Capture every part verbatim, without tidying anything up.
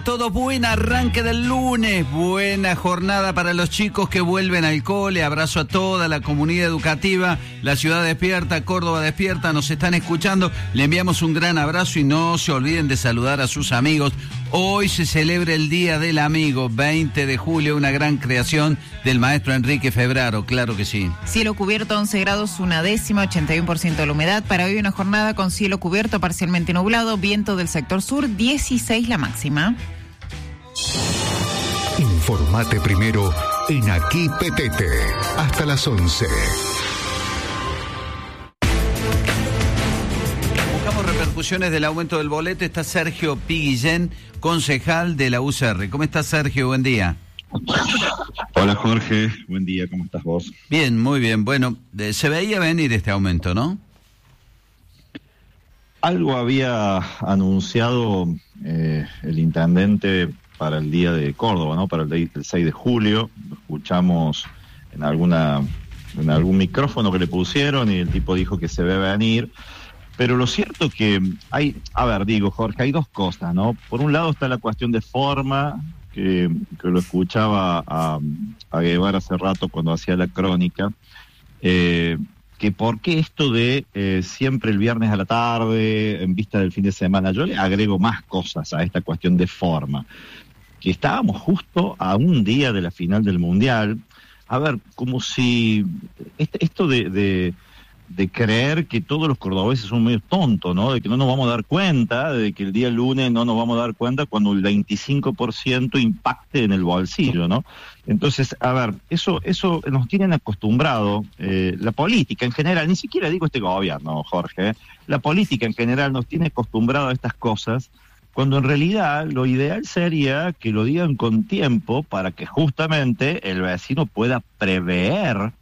Todo buen arranque del lunes, buena jornada para los chicos que vuelven al cole, abrazo a toda la comunidad educativa, la ciudad despierta, Córdoba despierta, nos están escuchando, le enviamos un gran abrazo y no se olviden de saludar a sus amigos. Hoy se celebra el Día del Amigo, veinte de julio, una gran creación del maestro Enrique Febraro, claro que sí. Cielo cubierto, once grados, una décima, ochenta y uno por ciento de la humedad. Para hoy una jornada con cielo cubierto, parcialmente nublado, viento del sector sur, dieciséis la máxima. Informate primero en Aquí Petete, hasta las once. Buscamos repercusiones del aumento del boleto. Está Sergio Piguillén, concejal de la U C R. ¿Cómo estás, Sergio? Buen día. Hola, Jorge. Buen día. ¿Cómo estás vos? Bien, muy bien. Bueno, se veía venir este aumento, ¿no? Algo había anunciado eh, el intendente para el día de Córdoba, ¿no? Para el, de, el seis de julio, lo escuchamos en alguna en algún micrófono que le pusieron y el tipo dijo que se ve venir, pero lo cierto que hay, a ver, digo, Jorge, hay dos cosas, ¿no? Por un lado está la cuestión de forma, que, que lo escuchaba a, a Guevara hace rato cuando hacía la crónica, eh, que por qué esto de eh, siempre el viernes a la tarde, en vista del fin de semana. Yo le agrego más cosas a esta cuestión de forma, que estábamos justo a un día de la final del Mundial. A ver, como si este, esto de, de, de creer que todos los cordobeses son medio tontos, ¿no? De que no nos vamos a dar cuenta, de que el día lunes no nos vamos a dar cuenta cuando el veinticinco por ciento impacte en el bolsillo, ¿no? Entonces, a ver, eso eso nos tienen acostumbrado, eh, la política en general, ni siquiera digo este gobierno, Jorge, ¿eh? La política en general nos tiene acostumbrado a estas cosas, cuando en realidad lo ideal sería que lo digan con tiempo para que justamente el vecino pueda prever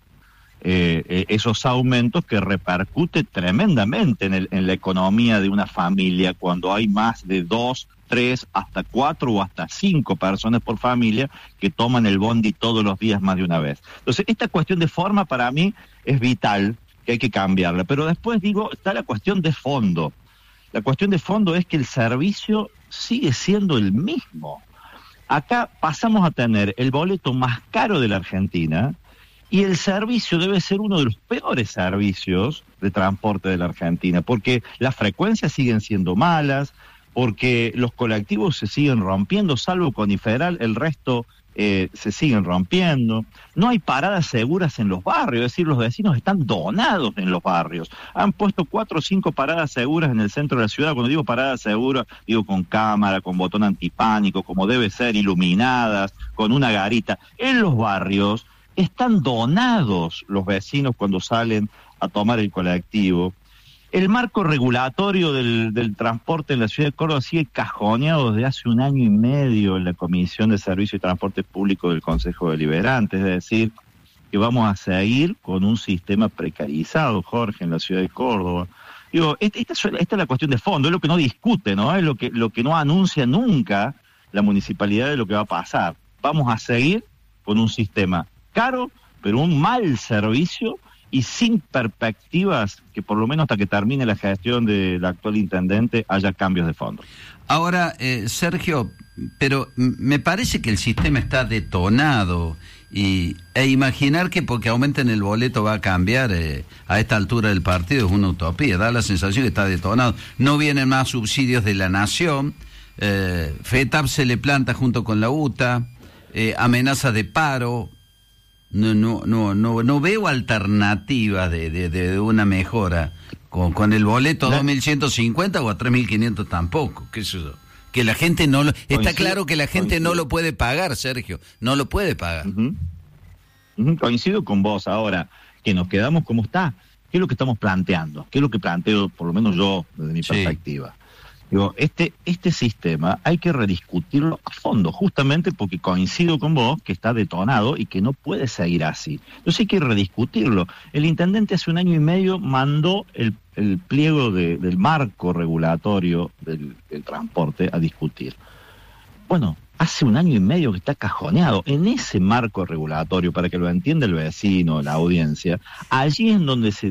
eh, esos aumentos que repercuten tremendamente en, el, en la economía de una familia cuando hay más de dos, tres, hasta cuatro o hasta cinco personas por familia que toman el bondi todos los días más de una vez. Entonces, esta cuestión de forma para mí es vital, que hay que cambiarla, pero después digo, está la cuestión de fondo. La cuestión de fondo es que el servicio sigue siendo el mismo. Acá pasamos a tener el boleto más caro de la Argentina y el servicio debe ser uno de los peores servicios de transporte de la Argentina, porque las frecuencias siguen siendo malas, porque los colectivos se siguen rompiendo, salvo Coniferal, el resto eh, se siguen rompiendo. No hay paradas seguras en los barrios, es decir, los vecinos están donados en los barrios. Han puesto cuatro o cinco paradas seguras en el centro de la ciudad. Cuando digo paradas seguras, digo con cámara, con botón antipánico, como debe ser, iluminadas, con una garita. En los barrios están donados los vecinos cuando salen a tomar el colectivo. El marco regulatorio del, del transporte en la ciudad de Córdoba sigue cajoneado desde hace un año y medio en la Comisión de Servicio y Transporte Público del Consejo Deliberante, es decir, que vamos a seguir con un sistema precarizado, Jorge, en la ciudad de Córdoba. Digo, esta, esta, esta es la cuestión de fondo, es lo que no discute, ¿no? Es lo que, lo que no anuncia nunca la municipalidad de lo que va a pasar. Vamos a seguir con un sistema caro, pero un mal servicio, y sin perspectivas que por lo menos hasta que termine la gestión del actual intendente haya cambios de fondo. Ahora, eh, Sergio, pero me parece que el sistema está detonado y e imaginar que porque aumenten el boleto va a cambiar eh, a esta altura del partido es una utopía, da la sensación que está detonado. No vienen más subsidios de la nación, eh, FETAP se le planta junto con la UTA, eh, amenaza de paro. No, no, no, no, no veo alternativas de, de, de una mejora con, con el boleto dos mil ciento cincuenta o a tres mil quinientos tampoco, qué sé yo. Que la gente no lo, está coincido, claro que la gente coincido. no lo puede pagar, Sergio, no lo puede pagar. Uh-huh. Uh-huh. Coincido con vos. Ahora, que nos quedamos como está, ¿qué es lo que estamos planteando? ¿Qué es lo que planteo, por lo menos yo, desde mi sí. perspectiva? Digo, este, este sistema hay que rediscutirlo a fondo, justamente porque coincido con vos que está detonado y que no puede seguir así. Entonces hay que rediscutirlo. El intendente hace un año y medio mandó el, el pliego de, del marco regulatorio del, del transporte a discutir. Bueno, hace un año y medio que está cajoneado. En ese marco regulatorio, para que lo entienda el vecino, la audiencia, allí es donde se discute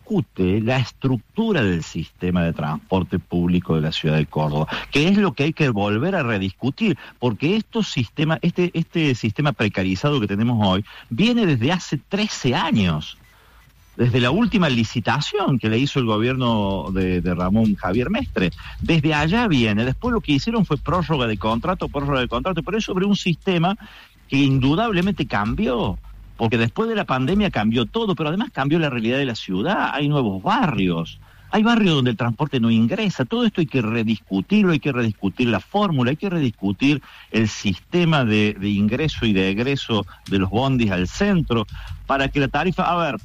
rediscute la estructura del sistema de transporte público de la ciudad de Córdoba, que es lo que hay que volver a rediscutir, porque estos sistemas, este, este sistema precarizado que tenemos hoy viene desde hace trece años. Desde la última licitación que le hizo el gobierno de, de Ramón Javier Mestre. Desde allá viene. Después lo que hicieron fue prórroga de contrato, prórroga de contrato, pero es sobre un sistema que indudablemente cambió, porque después de la pandemia cambió todo, pero además cambió la realidad de la ciudad. Hay nuevos barrios, hay barrios donde el transporte no ingresa. Todo esto hay que rediscutirlo, hay que rediscutir la fórmula, hay que rediscutir el sistema de, de ingreso y de egreso de los bondis al centro, para que la tarifa... A ver...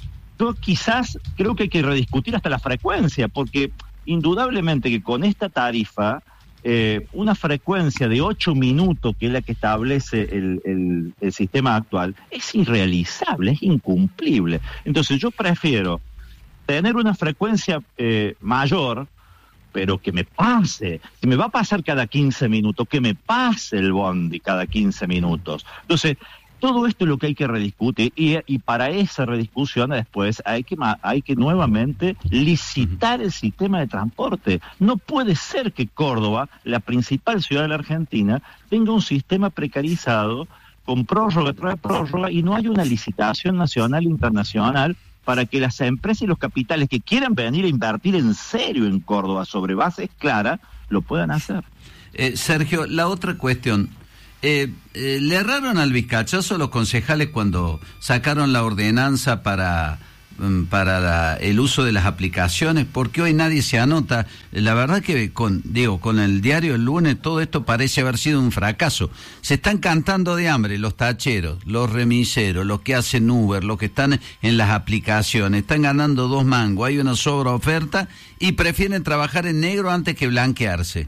Yo quizás creo que hay que rediscutir hasta la frecuencia, porque indudablemente que con esta tarifa, eh, una frecuencia de ocho minutos, que es la que establece el, el, el sistema actual, es irrealizable, es incumplible. Entonces yo prefiero tener una frecuencia eh, mayor, pero que me pase, si me va a pasar cada quince minutos, que me pase el bondi cada quince minutos. Entonces, todo esto es lo que hay que rediscutir, y, y para esa rediscusión después hay que, hay que nuevamente licitar el sistema de transporte. No puede ser que Córdoba, la principal ciudad de la Argentina, tenga un sistema precarizado con prórroga tras prórroga y no hay una licitación nacional e internacional para que las empresas y los capitales que quieran venir a invertir en serio en Córdoba sobre bases claras lo puedan hacer. Eh, Sergio, la otra cuestión... Eh, eh, ¿Le erraron al vizcachazo los concejales cuando sacaron la ordenanza para, um, para la, el uso de las aplicaciones? Porque hoy nadie se anota. La verdad que con, digo, con el diario El Lunes todo esto parece haber sido un fracaso. Se están cantando de hambre los tacheros, los remiseros, los que hacen Uber, los que están en las aplicaciones. Están ganando dos mangos, hay una sobreoferta y prefieren trabajar en negro antes que blanquearse.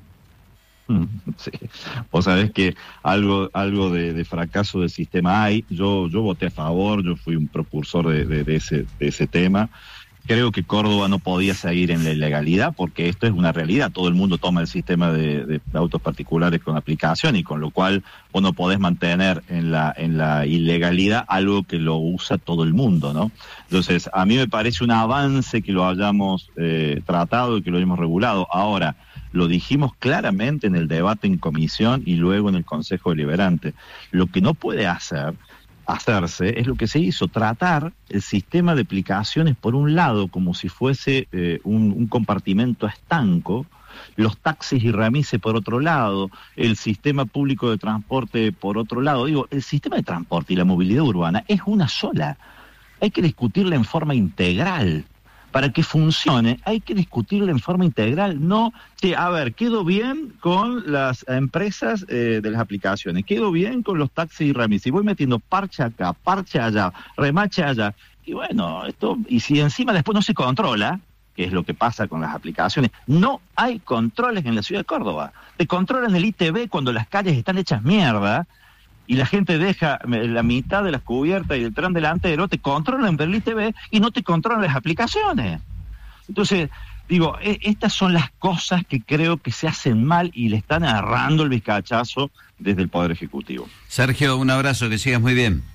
Sí. Vos sabés que algo algo de, de fracaso del sistema hay. Yo yo voté a favor, yo fui un precursor de, de, de, ese, de ese tema. Creo que Córdoba no podía seguir en la ilegalidad, porque esto es una realidad. Todo el mundo toma el sistema de, de autos particulares con aplicación, y con lo cual vos no podés mantener en la en la ilegalidad algo que lo usa todo el mundo, ¿no? Entonces, a mí me parece un avance que lo hayamos eh, tratado y que lo hayamos regulado. Ahora, lo dijimos claramente en el debate en comisión y luego en el Consejo Deliberante. Lo que no puede hacer, hacerse es lo que se hizo, tratar el sistema de aplicaciones por un lado como si fuese eh, un, un compartimento estanco, los taxis y remises por otro lado, el sistema público de transporte por otro lado. Digo, el sistema de transporte y la movilidad urbana es una sola. Hay que discutirla en forma integral. Para que funcione, hay que discutirla en forma integral. No, sí, a ver, quedo bien con las empresas eh, de las aplicaciones, quedo bien con los taxis y remises, y voy metiendo parche acá, parche allá, remache allá. Y bueno, esto, y si encima después no se controla, que es lo que pasa con las aplicaciones, no hay controles en la ciudad de Córdoba. Te controlan el I T B cuando las calles están hechas mierda, y la gente deja la mitad de las cubiertas y el tren delantero, te controlan el I T B y no te controlan las aplicaciones. Entonces, digo, e- estas son las cosas que creo que se hacen mal y le están agarrando el vizcachazo desde el Poder Ejecutivo. Sergio, un abrazo, que sigas muy bien.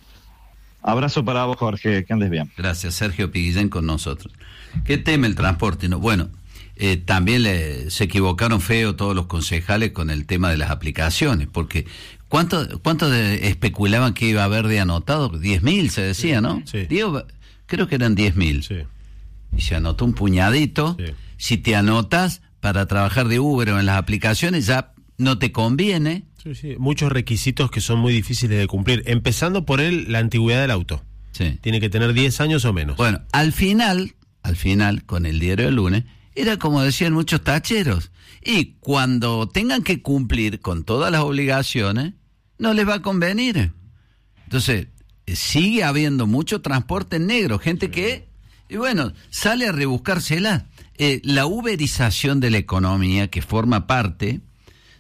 Abrazo para vos, Jorge, que andes bien. Gracias, Sergio Piguillén con nosotros. ¿Qué tema el transporte? No, bueno, eh, también le, se equivocaron feo todos los concejales con el tema de las aplicaciones, porque ¿cuánto, cuánto de, especulaban que iba a haber de anotado? diez mil se decía, ¿no? Sí. Digo, creo que eran diez mil. Sí. Y se anotó un puñadito. Sí. Si te anotas para trabajar de Uber o en las aplicaciones, ya no te conviene. Sí, sí. Muchos requisitos que son muy difíciles de cumplir, empezando por el, la antigüedad del auto. Sí. Tiene que tener diez años o menos. Bueno, al final, al final, con el diario del lunes, era como decían muchos tacheros. Y cuando tengan que cumplir con todas las obligaciones, no les va a convenir. Entonces, sigue habiendo mucho transporte en negro, gente sí. que, y bueno, sale a rebuscársela. Eh, la uberización de la economía, que forma parte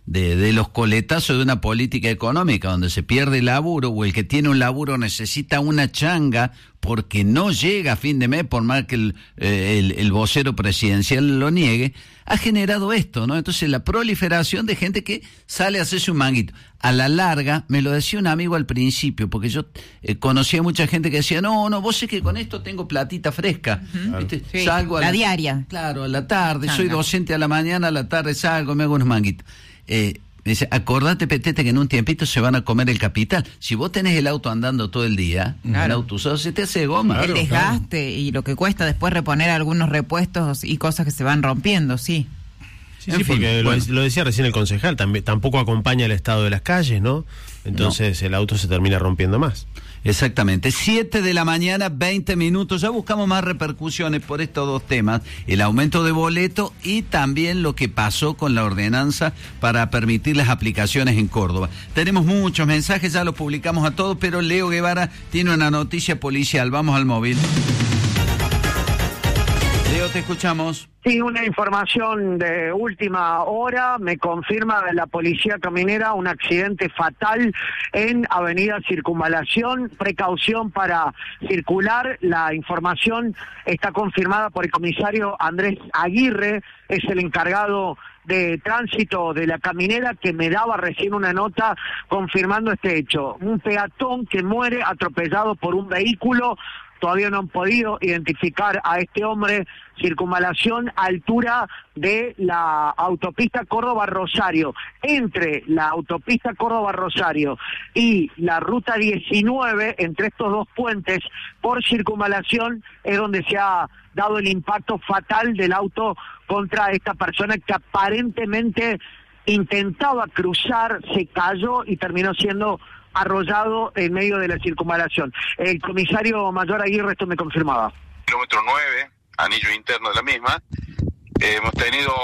de, de los coletazos de una política económica donde se pierde el laburo, o el que tiene un laburo necesita una changa porque no llega a fin de mes, por más que el, eh, el, el vocero presidencial lo niegue, ha generado esto, ¿no? Entonces la proliferación de gente que sale a hacerse un manguito. A la larga, me lo decía un amigo al principio, porque yo eh, conocía mucha gente que decía, no, no, vos sé que con esto tengo platita fresca. Uh-huh. ¿Viste? Sí, salgo a la, la diaria. Claro, a la tarde, Changa. soy docente a la mañana, a la tarde salgo, me hago unos manguitos. Eh, Me dice, acordate, Petete, que en un tiempito se van a comer el capital. Si vos tenés el auto andando todo el día, claro. el auto usado, se te hace goma. El Claro, desgaste claro. y lo que cuesta después reponer algunos repuestos y cosas que se van rompiendo, sí. Sí, En sí, fin, porque bueno. lo, lo decía recién el concejal, también, tampoco acompaña el estado de las calles, ¿no? Entonces no. El auto se termina rompiendo más. Exactamente, siete de la mañana, veinte minutos, ya buscamos más repercusiones por estos dos temas, el aumento de boleto y también lo que pasó con la ordenanza para permitir las aplicaciones en Córdoba. Tenemos muchos mensajes, ya los publicamos a todos, pero Leo Guevara tiene una noticia policial, vamos al móvil. Leo, te escuchamos. Sí, una información de última hora, me confirma la policía caminera un accidente fatal en Avenida Circunvalación, precaución para circular, la información está confirmada por el comisario Andrés Aguirre, es el encargado de tránsito de la caminera que me daba recién una nota confirmando este hecho, un peatón que muere atropellado por un vehículo. Todavía no han podido identificar a este hombre. Circunvalación, altura de la autopista Córdoba-Rosario. Entre la autopista Córdoba-Rosario y la ruta diecinueve, entre estos dos puentes, por circunvalación, es donde se ha dado el impacto fatal del auto contra esta persona que aparentemente intentaba cruzar, se cayó y terminó siendo arrollado en medio de la circunvalación. El comisario mayor Aguirre esto me confirmaba. Kilómetro nueve, anillo interno de la misma. Eh, hemos tenido